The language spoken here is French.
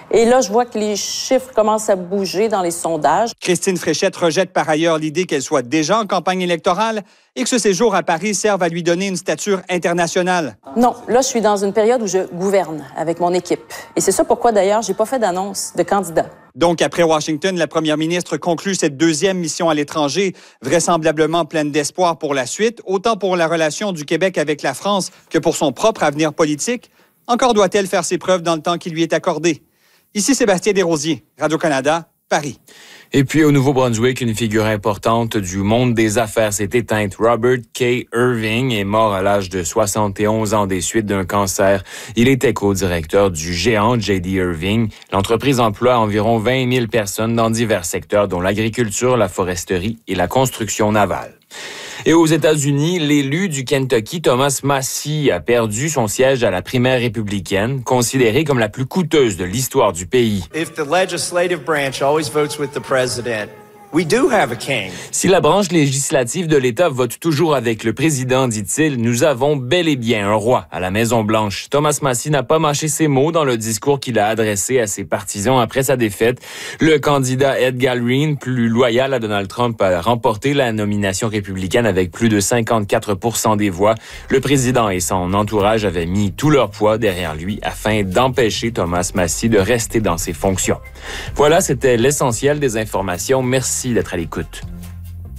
Et là, je vois que les chiffres commencent à bouger dans les sondages. Christine Fréchette rejette par ailleurs l'idée qu'elle soit déjà en campagne électorale et que ce séjour à Paris serve à lui donner une stature internationale. Non, là, je suis dans une période où je gouverne avec mon équipe. Et c'est ça pourquoi, d'ailleurs, j'ai pas fait d'annonce de candidat. Donc, après Washington, la première ministre conclut cette deuxième mission à l'étranger, vraisemblablement pleine d'espoir pour la suite, autant pour la relation du Québec avec la France que pour son propre avenir politique. Encore doit-elle faire ses preuves dans le temps qui lui est accordé. Ici Sébastien Desrosiers, Radio-Canada, Paris. Et puis au Nouveau-Brunswick, une figure importante du monde des affaires s'est éteinte. Robert K. Irving est mort à l'âge de 71 ans des suites d'un cancer. Il était co-directeur du géant J.D. Irving. L'entreprise emploie environ 20 000 personnes dans divers secteurs, dont l'agriculture, la foresterie et la construction navale. Et aux États-Unis, l'élu du Kentucky, Thomas Massie, a perdu son siège à la primaire républicaine, considérée comme la plus coûteuse de l'histoire du pays. If the legislative branch always votes with the president, we do have a king. Si la branche législative de l'État vote toujours avec le président, dit-il, nous avons bel et bien un roi à la Maison-Blanche. Thomas Massie n'a pas mâché ses mots dans le discours qu'il a adressé à ses partisans après sa défaite. Le candidat Ed Galbraith, plus loyal à Donald Trump, a remporté la nomination républicaine avec plus de 54% des voix. Le président et son entourage avaient mis tout leur poids derrière lui afin d'empêcher Thomas Massie de rester dans ses fonctions. Voilà, c'était l'essentiel des informations. Merci d'être à l'écoute.